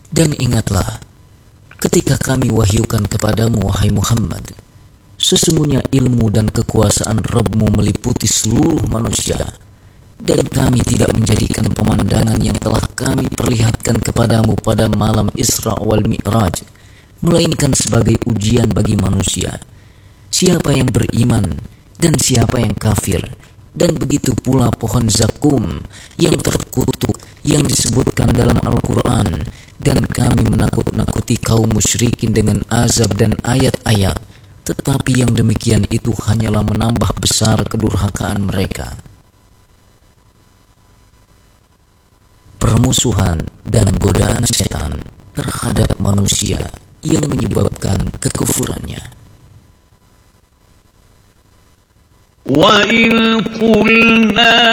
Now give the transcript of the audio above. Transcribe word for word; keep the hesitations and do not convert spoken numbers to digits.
Dan ingatlah, ketika kami wahyukan kepadamu, wahai Muhammad, sesungguhnya ilmu dan kekuasaan Rabb-Mu meliputi seluruh manusia, dan kami tidak menjadikan pemandangan yang telah kami perlihatkan kepadamu pada malam Isra wal Mi'raj, melainkan sebagai ujian bagi manusia, siapa yang beriman dan siapa yang kafir. Dan begitu pula pohon zakum yang terkutuk yang disebutkan dalam Al-Quran, dan kami menakut-nakuti kaum musyrikin dengan azab dan ayat-ayat, tetapi yang demikian itu hanyalah menambah besar kedurhakaan mereka. Permusuhan dan godaan setan terhadap manusia yang menyebabkan kekufurannya. وَإِذْ قُلْنَا